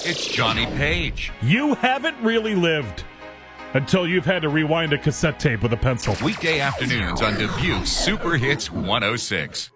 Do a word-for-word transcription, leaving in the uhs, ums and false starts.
It's Johnny Page. You haven't really lived until you've had to rewind a cassette tape with a pencil. Weekday afternoons on Dubuque's Super Hits one oh six.